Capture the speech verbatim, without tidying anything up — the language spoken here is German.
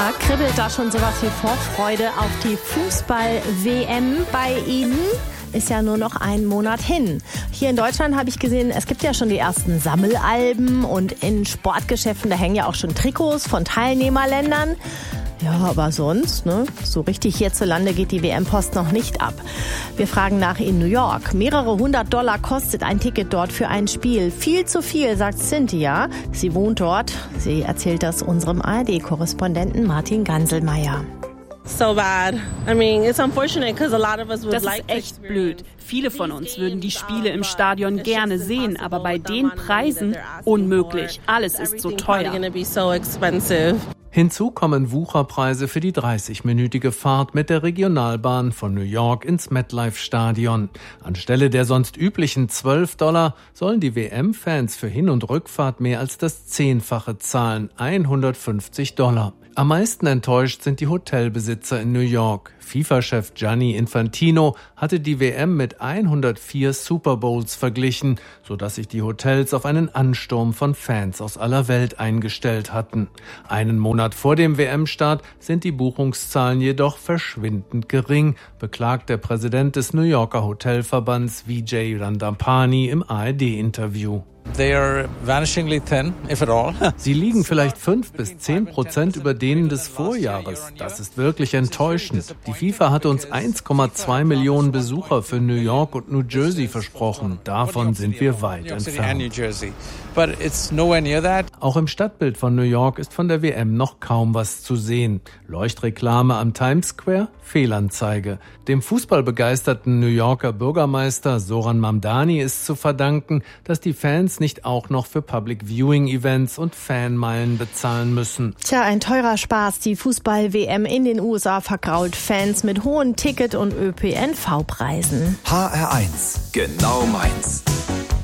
Ja, kribbelt da schon sowas wie Vorfreude auf die Fußball-W M bei Ihnen? Ist ja nur noch einen Monat hin. Hier in Deutschland habe ich gesehen, es gibt ja schon die ersten Sammelalben und in Sportgeschäften, da hängen ja auch schon Trikots von Teilnehmerländern. Ja, aber sonst, ne? So richtig hierzulande geht die W M-Post noch nicht ab. Wir fragen nach in New York. Mehrere hundert Dollar kostet ein Ticket dort für ein Spiel. Viel zu viel, sagt Cynthia. Sie wohnt dort. Sie erzählt das unserem A R D-Korrespondenten Martin Ganselmeier. So bad. I mean, it's unfortunate because a lot of us would Das like ist echt blöd. Viele von uns würden die Spiele im Stadion gerne sehen, aber bei den Preisen unmöglich. Alles ist so teuer. Hinzu kommen Wucherpreise für die dreißig-minütige Fahrt mit der Regionalbahn von New York ins MetLife-Stadion. Anstelle der sonst üblichen zwölf Dollar sollen die W M-Fans für Hin- und Rückfahrt mehr als das Zehnfache zahlen, hundertfünfzig Dollar. Am meisten enttäuscht sind die Hotelbesitzer in New York. FIFA-Chef Gianni Infantino hatte die W M mit hundertvier Super Bowls verglichen, sodass sich die Hotels auf einen Ansturm von Fans aus aller Welt eingestellt hatten. Einen Monat vor dem W M-Start sind die Buchungszahlen jedoch verschwindend gering, beklagt der Präsident des New Yorker Hotelverbands Vijay Randapani im A R D-Interview. They are vanishingly thin, if at all. Sie liegen vielleicht fünf bis zehn Prozent über denen des Vorjahres. Das ist wirklich enttäuschend. Die FIFA hatte uns eins Komma zwei Millionen Besucher für New York und New Jersey versprochen. Davon sind wir weit entfernt. Auch im Stadtbild von New York ist von der W M noch kaum was zu sehen. Leuchtreklame am Times Square? Fehlanzeige. Dem fußballbegeisterten New Yorker Bürgermeister Zoran Mamdani ist zu verdanken, dass die Fans nicht auch noch für Public Viewing Events und Fanmeilen bezahlen müssen. Tja, ein teurer Spaß. Die Fußball-W M in den U S A vergrault Fans mit hohen Ticket- und Ö P N V-Preisen. H R eins, genau meins.